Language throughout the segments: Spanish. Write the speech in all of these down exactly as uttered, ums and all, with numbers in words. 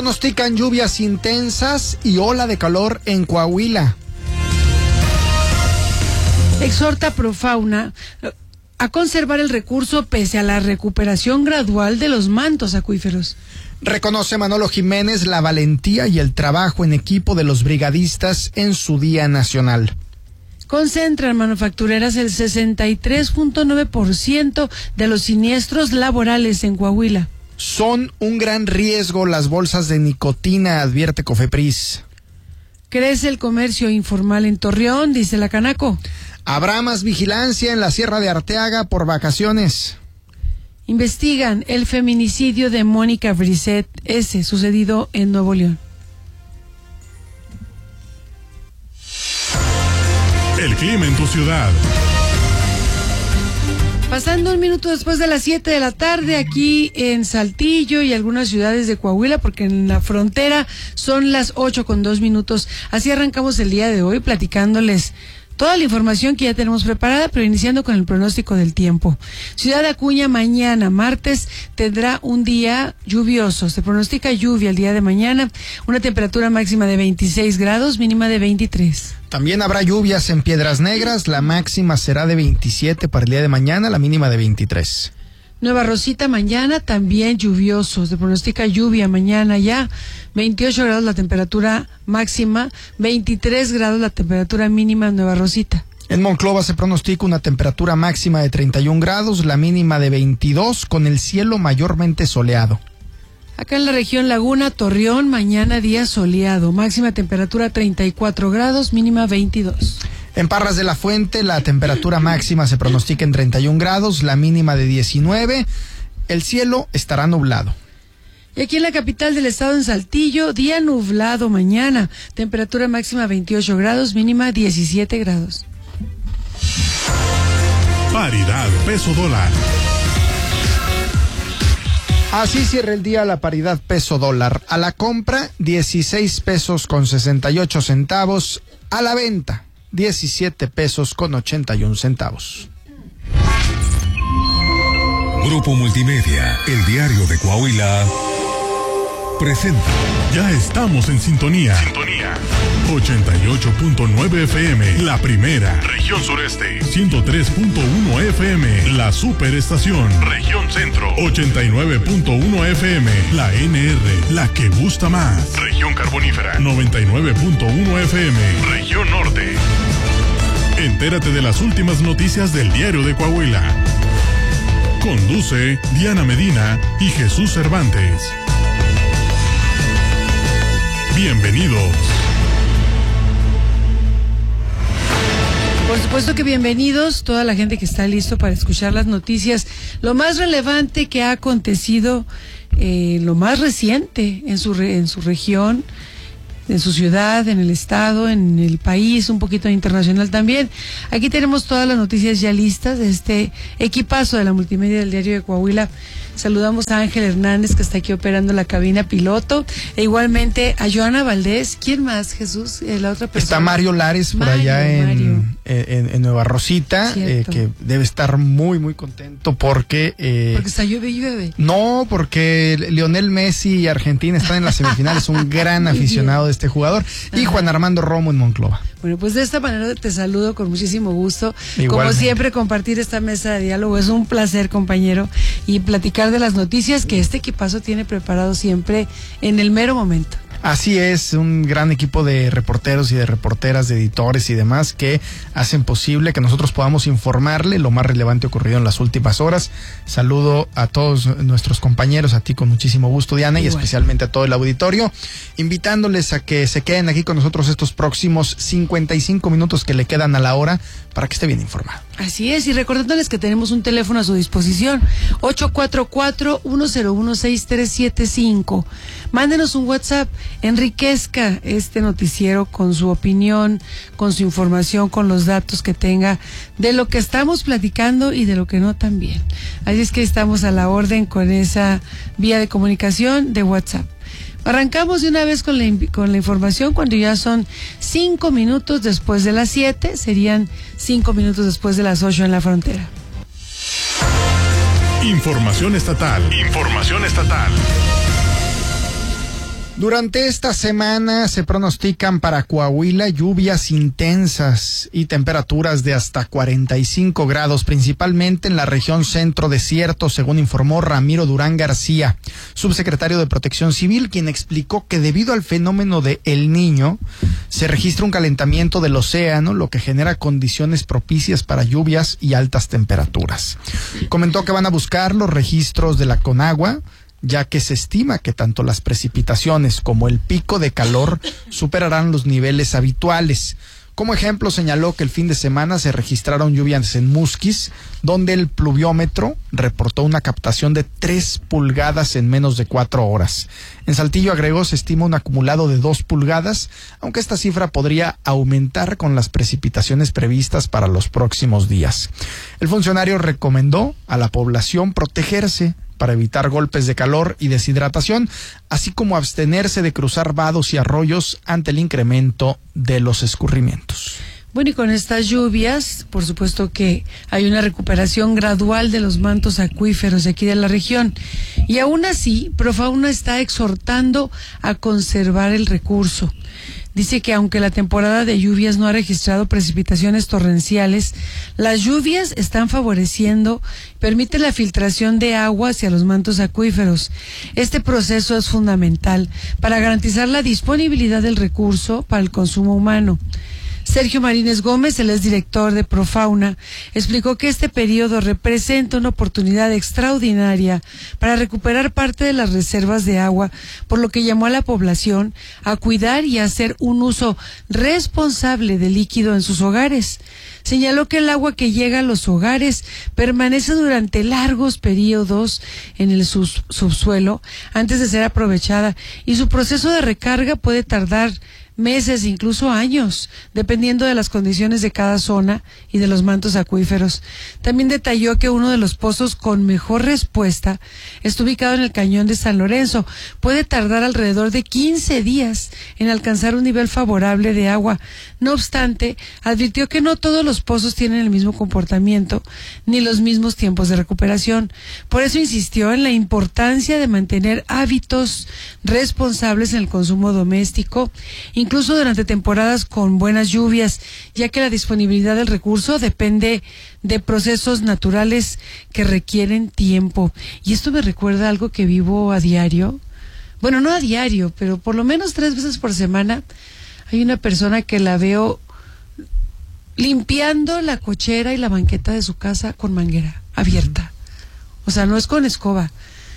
Pronostican lluvias intensas y ola de calor en Coahuila. Exhorta Profauna a conservar el recurso pese a la recuperación gradual de los mantos acuíferos. Reconoce Manolo Jiménez la valentía y el trabajo en equipo de los brigadistas en su Día Nacional. Concentran manufactureras el sesenta y tres punto nueve por ciento de los siniestros laborales en Coahuila. Son un gran riesgo las bolsas de nicotina, advierte Cofepris. Crece el comercio informal en Torreón, dice la Canaco. Habrá más vigilancia en la Sierra de Arteaga por vacaciones. Investigan el feminicidio de Mónica Brisset S., sucedido en Nuevo León. El clima en tu ciudad. Pasando un minuto después de las siete de la tarde aquí en Saltillo y algunas ciudades de Coahuila, porque en la frontera son las ocho con dos minutos. Así arrancamos el día de hoy platicándoles toda la información que ya tenemos preparada, pero iniciando con el pronóstico del tiempo. Ciudad de Acuña, mañana, martes, tendrá un día lluvioso. Se pronostica lluvia el día de mañana, una temperatura máxima de veintiséis grados, mínima de veintitrés. También habrá lluvias en Piedras Negras, la máxima será de veintisiete para el día de mañana, la mínima de veintitrés. Nueva Rosita, mañana también lluvioso, se pronostica lluvia mañana ya, veintiocho grados la temperatura máxima, veintitrés grados la temperatura mínima en Nueva Rosita. En Monclova se pronostica una temperatura máxima de treinta y un grados, la mínima de veintidós, con el cielo mayormente soleado. Acá en la región Laguna, Torreón, mañana día soleado, máxima temperatura treinta y cuatro grados, mínima veintidós. En Parras de la Fuente, la temperatura máxima se pronostica en treinta y un grados, la mínima de diecinueve. El cielo estará nublado. Y aquí en la capital del estado, en Saltillo, día nublado mañana. Temperatura máxima veintiocho grados, mínima diecisiete grados. Paridad peso dólar. Así cierra el día la paridad peso dólar. A la compra, dieciséis pesos con sesenta y ocho centavos. A la venta, diecisiete pesos con ochenta y un centavos. Grupo Multimedia, el diario de Coahuila, presenta. Ya estamos en sintonía. Sintonía. ochenta y ocho punto nueve F M, la primera. Región Sureste. ciento tres punto uno F M, la superestación. Región Centro. ochenta y nueve punto uno F M, la N R, la que gusta más. Región Carbonífera. noventa y nueve punto uno F M, Región Norte. Entérate de las últimas noticias del diario de Coahuila. Conduce Diana Medina y Jesús Cervantes. Bienvenidos. Por supuesto que bienvenidos, toda la gente que está listo para escuchar las noticias, lo más relevante que ha acontecido, eh, lo más reciente en su re, en su región, en su ciudad, en el estado, en el país, un poquito internacional también. Aquí tenemos todas las noticias ya listas de este equipazo de la multimedia del diario de Coahuila. Saludamos a Ángel Hernández, que está aquí operando la cabina piloto, e igualmente a Joana Valdés. ¿Quién más, Jesús? Eh, la otra persona. Está Mario Lares por Mario, allá en, en, en, en Nueva Rosita, eh, que debe estar muy, muy contento porque... Eh, porque está llueve y llueve. No, porque Lionel Messi y Argentina están en las semifinales, un gran aficionado de este jugador, y Ajá. Juan Armando Romo en Monclova. Bueno, pues de esta manera te saludo con muchísimo gusto. Igualmente. Como siempre, compartir esta mesa de diálogo es un placer, compañero, y platicar de las noticias que este equipazo tiene preparado siempre en el mero momento. Así es, un gran equipo de reporteros y de reporteras, de editores y demás que hacen posible que nosotros podamos informarle lo más relevante ocurrido en las últimas horas. Saludo a todos nuestros compañeros, a ti con muchísimo gusto, Diana, Igual. y especialmente a todo el auditorio, invitándoles a que se queden aquí con nosotros estos próximos cincuenta y cinco minutos que le quedan a la hora para que esté bien informado. Así es, y recordándoles que tenemos un teléfono a su disposición, ocho cuatro cuatro, uno cero uno, seis tres siete cinco. Mándenos un WhatsApp, enriquezca este noticiero con su opinión, con su información, con los datos que tenga de lo que estamos platicando y de lo que no también. Así es que estamos a la orden con esa vía de comunicación de WhatsApp. Arrancamos de una vez con la, con la información cuando ya son cinco minutos después de las siete, serían cinco minutos después de las ocho en la frontera. Información estatal. Información estatal. Durante esta semana se pronostican para Coahuila lluvias intensas y temperaturas de hasta cuarenta y cinco grados, principalmente en la región centro desierto, según informó Ramiro Durán García, subsecretario de Protección Civil, quien explicó que debido al fenómeno de El Niño se registra un calentamiento del océano, lo que genera condiciones propicias para lluvias y altas temperaturas. Comentó que van a buscar los registros de la Conagua, ya que se estima que tanto las precipitaciones como el pico de calor superarán los niveles habituales. Como ejemplo, señaló que el fin de semana se registraron lluvias en Musquis, donde el pluviómetro reportó una captación de tres pulgadas en menos de cuatro horas. En Saltillo, agregó, se estima un acumulado de dos pulgadas, aunque esta cifra podría aumentar con las precipitaciones previstas para los próximos días. El funcionario recomendó a la población protegerse para evitar golpes de calor y deshidratación, así como abstenerse de cruzar vados y arroyos ante el incremento de los escurrimientos. Bueno, y con estas lluvias, por supuesto que hay una recuperación gradual de los mantos acuíferos de aquí de la región. Y aún así, Profauna está exhortando a conservar el recurso. Dice que aunque la temporada de lluvias no ha registrado precipitaciones torrenciales, las lluvias están favoreciendo, permite la filtración de agua hacia los mantos acuíferos. Este proceso es fundamental para garantizar la disponibilidad del recurso para el consumo humano. Sergio Marínez Gómez, el exdirector de Profauna, explicó que este periodo representa una oportunidad extraordinaria para recuperar parte de las reservas de agua, por lo que llamó a la población a cuidar y a hacer un uso responsable del líquido en sus hogares. Señaló que el agua que llega a los hogares permanece durante largos periodos en el sus- subsuelo antes de ser aprovechada y su proceso de recarga puede tardar meses, incluso años, dependiendo de las condiciones de cada zona y de los mantos acuíferos. También detalló que uno de los pozos con mejor respuesta está ubicado en el cañón de San Lorenzo. Puede tardar alrededor de quince días en alcanzar un nivel favorable de agua. No obstante, advirtió que no todos los pozos tienen el mismo comportamiento ni los mismos tiempos de recuperación. Por eso insistió en la importancia de mantener hábitos responsables en el consumo doméstico, incluso durante temporadas con buenas lluvias, ya que la disponibilidad del recurso depende de procesos naturales que requieren tiempo. Y esto me recuerda algo que vivo a diario. Bueno, no a diario, pero por lo menos tres veces por semana hay una persona que la veo limpiando la cochera y la banqueta de su casa con manguera abierta. O sea, no es con escoba.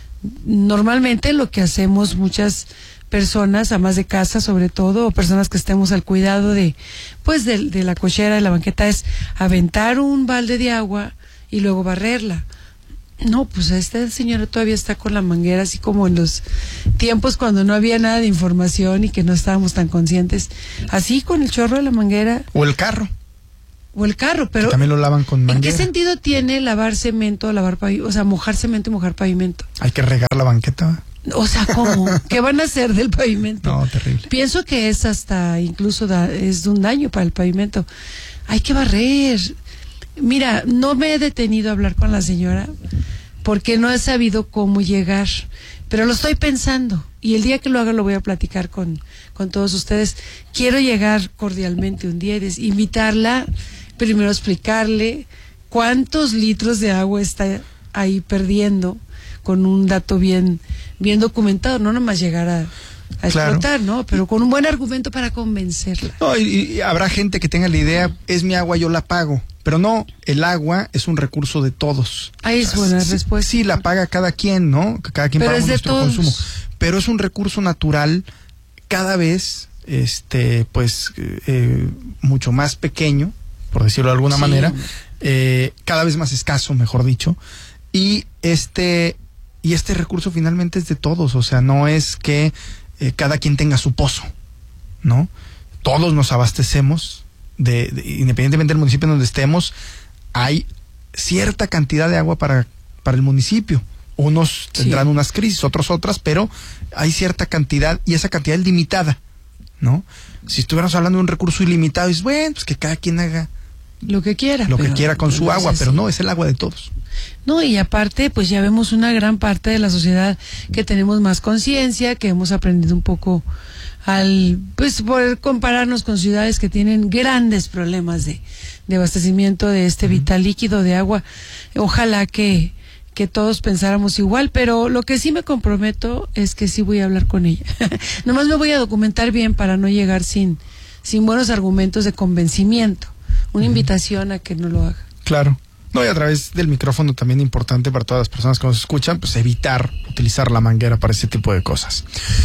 Normalmente lo que hacemos muchas personas, amas de casa sobre todo, o personas que estemos al cuidado de, pues, de, de la cochera, de la banqueta, es aventar un balde de agua y luego barrerla. No, pues esta señora todavía está con la manguera, así como en los tiempos cuando no había nada de información y que no estábamos tan conscientes, así con el chorro de la manguera. O el carro. O el carro, pero... Que también lo lavan con manguera. ¿En qué sentido tiene lavar cemento, lavar pavimento, o sea, mojar cemento y mojar pavimento? Hay que regar la banqueta. O sea, ¿cómo? ¿Qué van a hacer del pavimento? No, terrible. Pienso que es hasta, incluso da, es un daño para el pavimento. Hay que barrer. Mira, no me he detenido a hablar con la señora porque no he sabido cómo llegar, pero lo estoy pensando y el día que lo haga lo voy a platicar con, con todos ustedes. Quiero llegar cordialmente un día y des, invitarla, primero explicarle cuántos litros de agua está ahí perdiendo, con un dato bien bien documentado, no nomás llegar a, a Claro. explotar, ¿no? Pero con un buen argumento para convencerla. No, y, y habrá gente que tenga la idea, es mi agua, yo la pago. Pero no, el agua es un recurso de todos. Ahí es buena Sí, respuesta. Sí, la paga cada quien, ¿no? Cada quien Pero paga es de nuestro todos. consumo. Pero es un recurso natural cada vez, este, pues, eh, mucho más pequeño, por decirlo de alguna Sí. manera, eh, cada vez más escaso, mejor dicho. Y este... Y este recurso finalmente es de todos, o sea, no es que eh, cada quien tenga su pozo, ¿no? Todos nos abastecemos, de, de, independientemente del municipio en donde estemos, hay cierta cantidad de agua para, para el municipio. Unos tendrán Sí. unas crisis, otros otras, pero hay cierta cantidad y esa cantidad es limitada, ¿no? Si estuviéramos hablando de un recurso ilimitado, es bueno, pues que cada quien haga lo que quiera. Lo que quiera con su agua, pero no, es el agua de todos. No, y aparte, pues ya vemos una gran parte de la sociedad que tenemos más conciencia, que hemos aprendido un poco al, pues, poder compararnos con ciudades que tienen grandes problemas de, de abastecimiento de este vital líquido de agua. Ojalá que, que todos pensáramos igual, pero lo que sí me comprometo es que sí voy a hablar con ella. Nomás me voy a documentar bien para no llegar sin, sin buenos argumentos de convencimiento. Una uh-huh. invitación a que no lo haga. Claro. No, y a través del micrófono también importante para todas las personas que nos escuchan, pues evitar utilizar la manguera para ese tipo de cosas.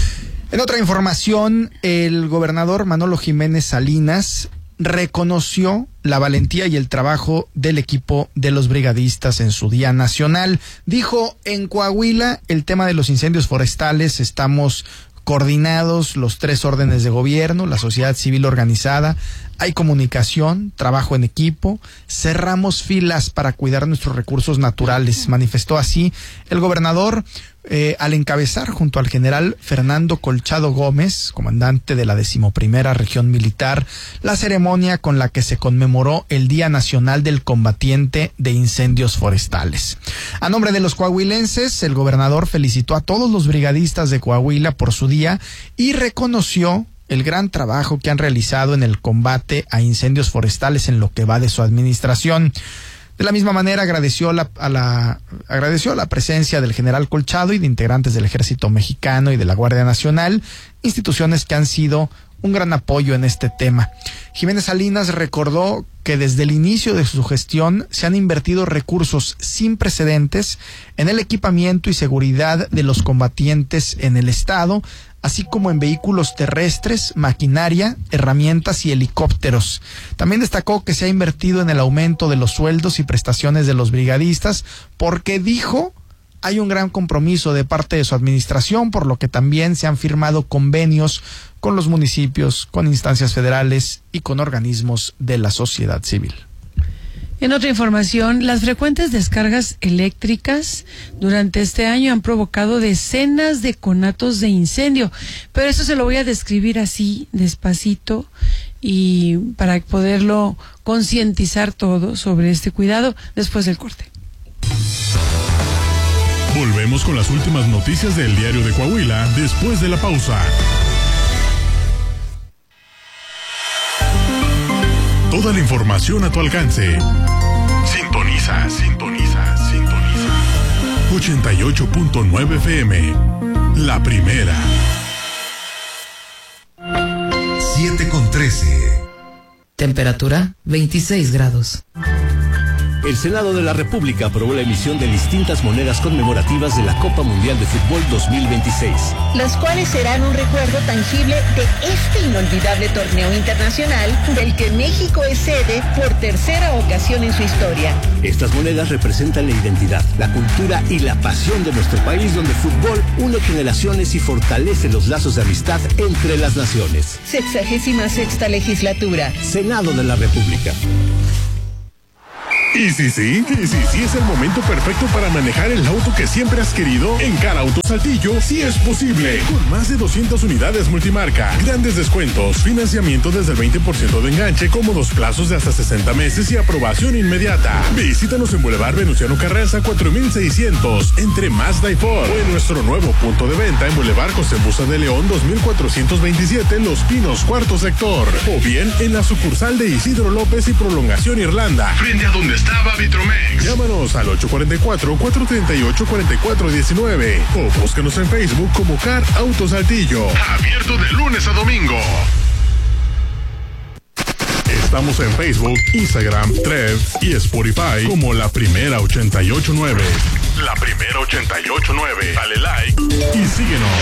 En otra información, el gobernador Manolo Jiménez Salinas reconoció la valentía y el trabajo del equipo de los brigadistas en su Día Nacional. Dijo, en Coahuila, el tema de los incendios forestales, estamos coordinados los tres órdenes de gobierno, la sociedad civil organizada, hay comunicación, trabajo en equipo, cerramos filas para cuidar nuestros recursos naturales, manifestó así el gobernador eh, al encabezar junto al general Fernando Colchado Gómez, comandante de la decimoprimera región militar, la ceremonia con la que se conmemoró el Día Nacional del Combatiente de Incendios Forestales. A nombre de los coahuilenses, el gobernador felicitó a todos los brigadistas de Coahuila por su día y reconoció el gran trabajo que han realizado en el combate a incendios forestales en lo que va de su administración. De la misma manera agradeció la, a la, agradeció la presencia del general Colchado y de integrantes del Ejército Mexicano y de la Guardia Nacional, instituciones que han sido un gran apoyo en este tema. Jiménez Salinas recordó que desde el inicio de su gestión se han invertido recursos sin precedentes en el equipamiento y seguridad de los combatientes en el estado, así como en vehículos terrestres, maquinaria, herramientas y helicópteros. También destacó que se ha invertido en el aumento de los sueldos y prestaciones de los brigadistas, porque dijo, hay un gran compromiso de parte de su administración, por lo que también se han firmado convenios con los municipios, con instancias federales y con organismos de la sociedad civil. En otra información, las frecuentes descargas eléctricas durante este año han provocado decenas de conatos de incendio, pero eso se lo voy a describir así, despacito, y para poderlo concientizar todo sobre este cuidado después del corte. Volvemos con las últimas noticias del Diario de Coahuila después de la pausa. Toda la información a tu alcance. Sintoniza, sintoniza, sintoniza. ochenta y ocho punto nueve F M. La primera. siete con trece. Temperatura veintiséis grados. El Senado de la República aprobó la emisión de distintas monedas conmemorativas de la Copa Mundial de Fútbol dos mil veintiséis. Las cuales serán un recuerdo tangible de este inolvidable torneo internacional del que México es sede por tercera ocasión en su historia. Estas monedas representan la identidad, la cultura y la pasión de nuestro país, donde el fútbol une generaciones y fortalece los lazos de amistad entre las naciones. Sexagésima sexta legislatura. Senado de la República. Y sí, sí, y sí, sí es el momento perfecto para manejar el auto que siempre has querido. En Car Auto Saltillo sí es posible. Con más de doscientas unidades multimarca, grandes descuentos, financiamiento desde el veinte por ciento de enganche, cómodos plazos de hasta sesenta meses y aprobación inmediata. Visítanos en Boulevard Venustiano Carranza cuatro mil seiscientos, entre Mazda y Ford, o en nuestro nuevo punto de venta en Boulevard José Busa de León dos mil cuatrocientos veintisiete, Los Pinos, cuarto sector. O bien en la sucursal de Isidro López y Prolongación Irlanda, frente a donde estaba Vitromex. Llámanos al ocho cuatro cuatro, cuatro tres ocho, cuatro cuatro uno nueve o búscanos en Facebook como Car Auto Saltillo. Abierto de lunes a domingo. Estamos en Facebook, Instagram, Threads y Spotify como La Primera ochenta y ocho nueve. La Primera ochenta y ocho nueve. Dale like y síguenos.